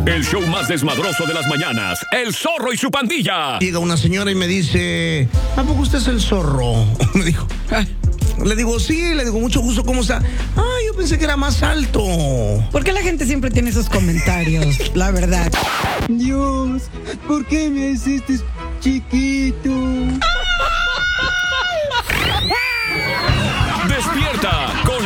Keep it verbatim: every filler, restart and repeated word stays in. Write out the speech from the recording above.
El show más desmadroso de las mañanas, El Zorro y su pandilla. Llega una señora y me dice, ¿a poco usted es el zorro? Me dijo. Le digo, sí, le digo, mucho gusto, ¿cómo está? Ah, yo pensé que era más alto. ¿Por qué la gente siempre tiene esos comentarios? La verdad. Dios, ¿por qué me hiciste chiquito?